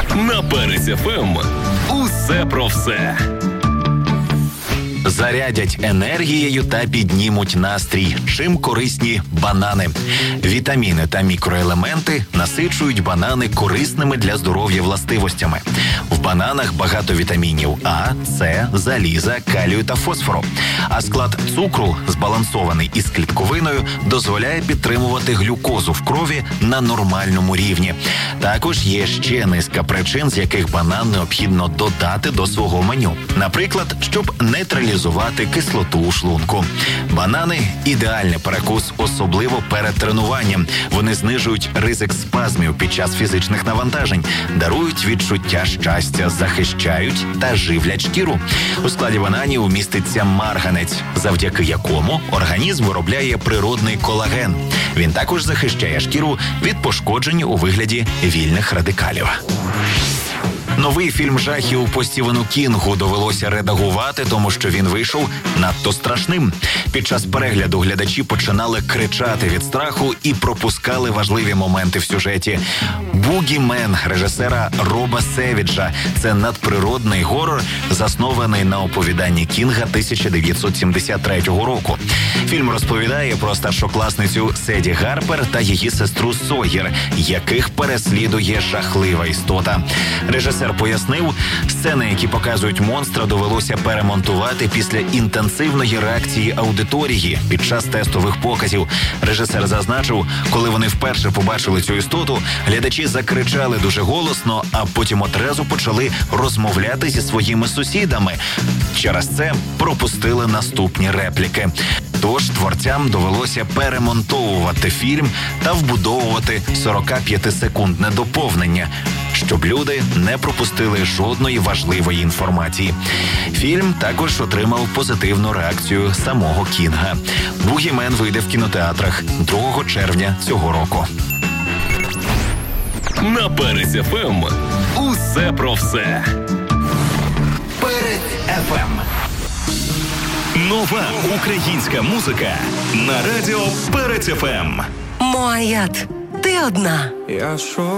На Перець ФМ. Усе про все. Зарядять енергією та піднімуть настрій. Чим корисні банани? Вітаміни та мікроелементи насичують банани корисними для здоров'я властивостями. В бананах багато вітамінів А, С, заліза, калію та фосфору. А склад цукру, збалансований із клітковиною, дозволяє підтримувати глюкозу в крові на нормальному рівні. Також є ще низка причин, з яких банан необхідно додати до свого меню. Наприклад, щоб нейтралізувати кислоту у шлунку. Банани – ідеальний перекус, особливо перед тренуванням. Вони знижують ризик спазмів під час фізичних навантажень, дарують відчуття щастя, захищають та живлять шкіру. У складі бананів міститься марганець, завдяки якому організм виробляє природний колаген. Він також захищає шкіру від пошкоджень у вигляді вільних радикалів. Новий фільм жахів по Стівену Кінгу довелося редагувати, тому що він вийшов надто страшним. Під час перегляду глядачі починали кричати від страху і пропускали важливі моменти в сюжеті. «Бугімен» режисера Роба Севіджа – це надприродний горор, заснований на оповіданні Кінга 1973 року. Фільм розповідає про старшокласницю Седі Гарпер та її сестру Сойер, яких переслідує жахлива істота. Режисер пояснив, сцени, які показують монстра, довелося перемонтувати після інтенсивної реакції аудиторії під час тестових показів. Режисер зазначив, коли вони вперше побачили цю істоту, глядачі закричали дуже голосно, а потім одразу почали розмовляти зі своїми сусідами. Через це пропустили наступні репліки. Тож творцям довелося перемонтовувати фільм та вбудовувати 45-секундне доповнення, щоб люди не пропустили жодної важливої інформації. Фільм також отримав позитивну реакцію самого Кінга. «Бугімен» вийде в кінотеатрах 2 червня цього року. На Перець ФМ. Усе про все. Перець ФМ. Нова українська музика на радіо Перець ФМ. Моаят, ти одна. Я шов